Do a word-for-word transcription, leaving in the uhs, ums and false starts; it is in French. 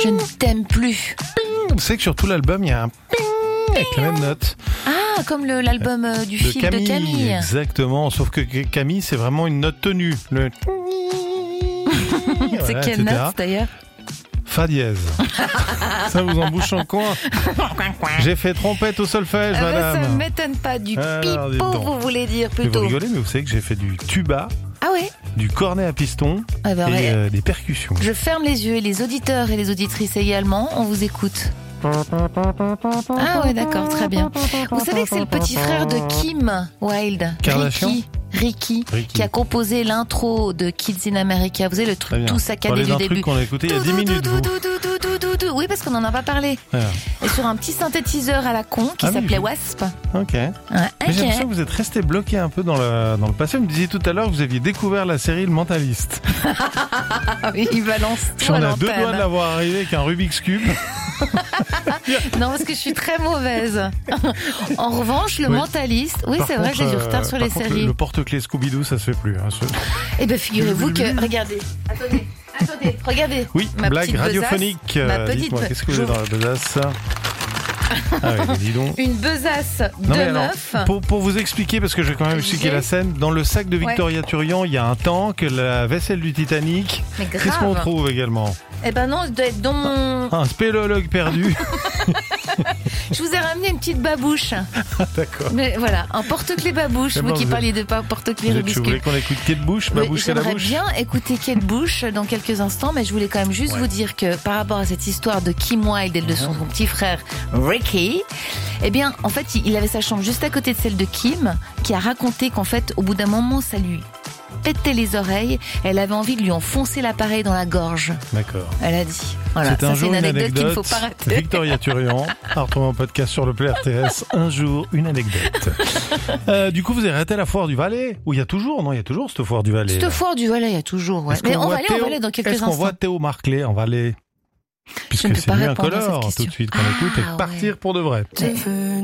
Je ne t'aime plus. Vous savez que sur tout l'album, il y a un avec la même note. Ah, comme le, l'album euh, du de film Camille, de Camille. Exactement, sauf que Camille, c'est vraiment une note tenue. Le... C'est Voilà, quelle et cetera. note d'ailleurs? Fa dièse. Ça vous embouche en coin. J'ai fait trompette au solfège, Ah bah, madame. ça ne m'étonne pas. Du Alors, dites pipeau, donc. vous voulez dire Mais vous plutôt. rigolez, mais vous savez que j'ai fait du tuba, Ah ouais. du cornet à piston Ah bah, et ouais. euh, des percussions. Je ferme les yeux et les auditeurs et les auditrices également, on vous écoute. Ah ouais, d'accord, très bien. Vous savez que c'est le petit frère de Kim Wilde, Kardashian Ricky, Ricky, Ricky. qui a composé l'intro de Kids in America. Vous savez, le Très truc bien. tout saccadé Parlez du d'un début. truc qu'on a écouté il y a dix minutes. vous. Oui, parce qu'on n'en a pas parlé. Ouais. Et sur un petit synthétiseur à la con qui Ah oui, s'appelait je- Wasp. Ok. Ouais, Mais j'ai ok. l'impression que vous êtes resté bloqué un peu dans le, dans le passé. Vous me disiez tout à l'heure que vous aviez découvert la série Le Mentaliste. Ah oui, il balance tout J'en à ai à deux l'antenne. doigts de l'avoir arrivé avec un Rubik's Cube. Non, parce que je suis très mauvaise. En revanche, le Oui. mentaliste, oui, Par c'est vrai, contre, j'ai du euh, retard sur par les contre, séries. Le, le porte-clés Scooby-Doo, ça se fait plus. Hein, ce- Eh ben, figurez-vous que, regardez, attendez, attendez, regardez. Oui, Ma blague petite radiophonique. besace, ma Euh, petite Dites-moi, be- qu'est-ce que vous avez dans la besace? Ah oui, dis donc. Une besace Non, de mais alors, meuf. pour, pour vous expliquer, parce que je vais quand même expliquer J'ai- la scène, dans le sac de Victoria Turian, il y a un tank, la vaisselle du Titanic. Mais Qu'est-ce qu'on grave. trouve également? Eh ben non, ça doit être dans mon... Un spéléologue perdu. Je vous ai ramené une petite babouche. D'accord. Mais voilà, un porte-clés babouche. Eh Vous ben, qui vous parliez de pas- porte-clés Vous Rubik's voulez Cube. qu'on écoute Kate Bush, ma Oui, bouche c'est la j'aimerais bouche? bien écouter Kate Bush dans quelques instants, mais je voulais quand même juste Ouais. vous dire que par rapport à cette histoire de Kim Wilde et de son, son petit frère Ricky, eh bien, en fait, il il avait sa chambre juste à côté de celle de Kim, qui a raconté qu'en fait, au bout d'un moment, ça lui pétait les oreilles. Elle avait envie de lui enfoncer l'appareil dans la gorge. D'accord. Elle a dit. Voilà, C'est ça un c'est jour une une anecdote, qu'il ne anecdote. faut pas rater. Victoria Turian, à retrouver en podcast sur le Play R T S. Un jour, une anecdote. Euh, du coup, vous avez arrêté la foire du Valais? Ou il y a toujours? Non, il y a toujours cette foire du Valais. Cette foire du Valais, il y a toujours. Ouais. Est-ce Mais qu'on on voit va aller, on Théo- va aller dans quelques Est-ce qu'on instants. voit Théo Marclay en Valais? Je ne Puisque peux c'est pas lui un répondre à cette color tout question. de suite qu'on Ah, écoute et ouais. partir pour de vrai. Ouais.